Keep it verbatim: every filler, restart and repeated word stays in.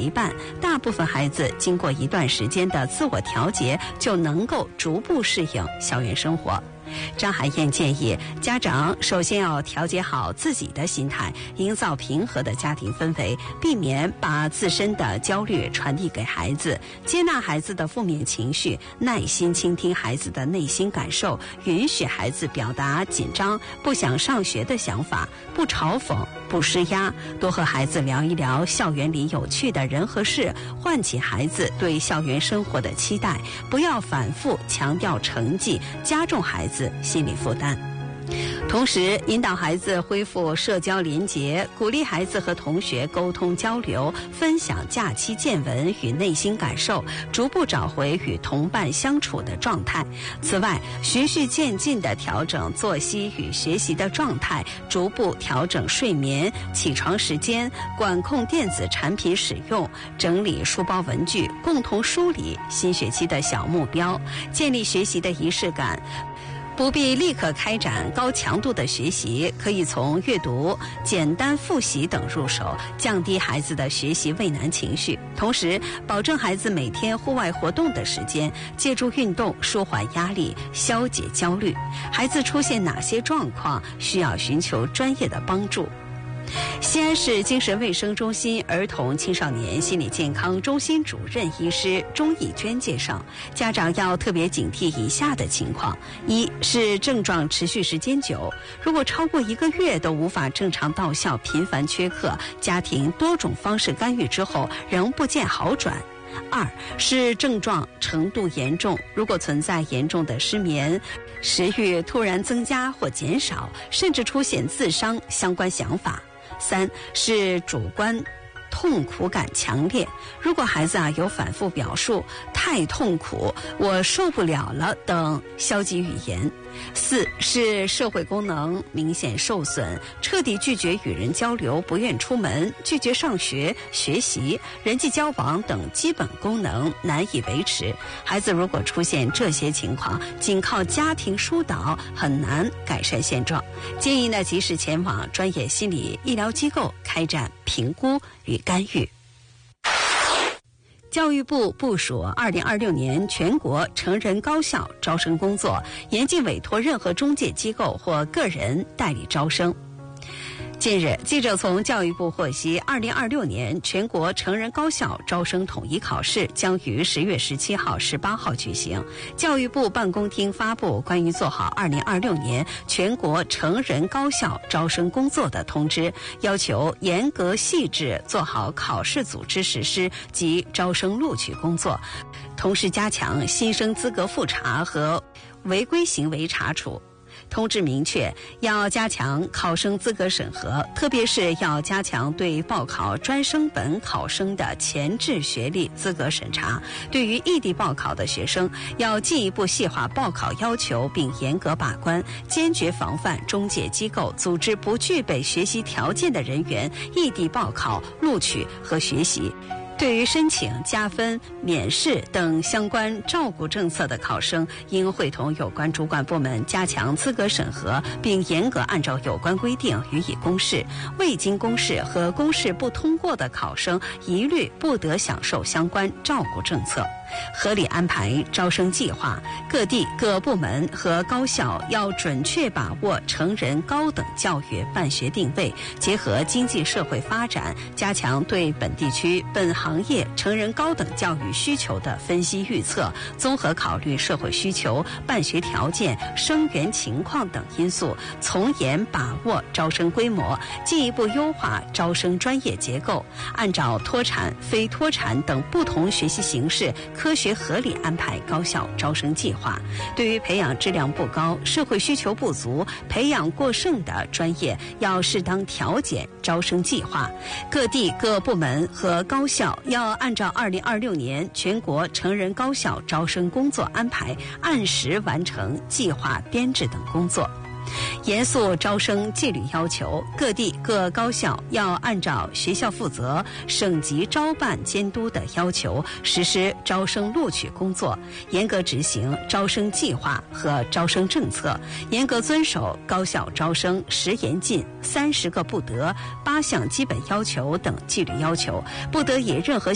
陪伴，大部分孩子经过一段时间的自我调节，就能够逐步适应校园生活。张海燕建议，家长首先要调节好自己的心态，营造平和的家庭氛围，避免把自身的焦虑传递给孩子，接纳孩子的负面情绪，耐心倾听孩子的内心感受，允许孩子表达紧张、不想上学的想法，不嘲讽、不施压，多和孩子聊一聊校园里有趣的人和事，唤起孩子对校园生活的期待，不要反复强调成绩，加重孩子心理负担。同时引导孩子恢复社交连结，鼓励孩子和同学沟通交流，分享假期见闻与内心感受，逐步找回与同伴相处的状态。此外，循序渐进地调整作息与学习的状态，逐步调整睡眠、起床时间，管控电子产品使用，整理书包文具，共同梳理新学期的小目标，建立学习的仪式感。不必立刻开展高强度的学习，可以从阅读、简单复习等入手，降低孩子的学习畏难情绪。同时，保证孩子每天户外活动的时间，借助运动舒缓压力，消解焦虑。孩子出现哪些状况，需要寻求专业的帮助？西安市精神卫生中心儿童青少年心理健康中心主任医师钟义娟介绍，家长要特别警惕以下的情况：一是症状持续时间久，如果超过一个月都无法正常到校，频繁缺课，家庭多种方式干预之后仍不见好转；二是症状程度严重，如果存在严重的失眠、食欲突然增加或减少，甚至出现自伤相关想法；三是主观痛苦感强烈，如果孩子啊有反复表述太痛苦、我受不了了等消极语言；四是社会功能明显受损，彻底拒绝与人交流，不愿出门，拒绝上学、学习、人际交往等基本功能难以维持。孩子如果出现这些情况，仅靠家庭疏导很难改善现状，建议呢及时前往专业心理医疗机构开展评估与干预。教育部部署二零二六年全国成人高校招生工作，严禁委托任何中介机构或个人代理招生。近日，记者从教育部获悉，二零二六年全国成人高校招生统一考试将于十月十七号、十八号举行。教育部办公厅发布关于做好二零二六年全国成人高校招生工作的通知，要求严格细致做好考试组织实施及招生录取工作，同时加强新生资格复查和违规行为查处。通知明确，要加强考生资格审核，特别是要加强对报考专升本考生的前置学历资格审查。对于异地报考的学生，要进一步细化报考要求，并严格把关，坚决防范中介机构组织不具备学习条件的人员异地报考、录取和学习。对于申请加分、免试等相关照顾政策的考生，应会同有关主管部门加强资格审核，并严格按照有关规定予以公示。未经公示和公示不通过的考生，一律不得享受相关照顾政策。合理安排招生计划，各地各部门和高校要准确把握成人高等教育办学定位，结合经济社会发展，加强对本地区本行业成人高等教育需求的分析预测，综合考虑社会需求、办学条件、生源情况等因素，从严把握招生规模，进一步优化招生专业结构，按照脱产、非脱产等不同学习形式科学合理安排高校招生计划。对于培养质量不高、社会需求不足、培养过剩的专业，要适当调减招生计划。各地各部门和高校要按照二零二六年全国成人高校招生工作安排，按时完成计划编制等工作。严肃招生纪律要求，各地各高校要按照学校负责、省级招办监督的要求，实施招生录取工作，严格执行招生计划和招生政策，严格遵守高校招生十严禁、三十个不得、八项基本要求等纪律要求，不得以任何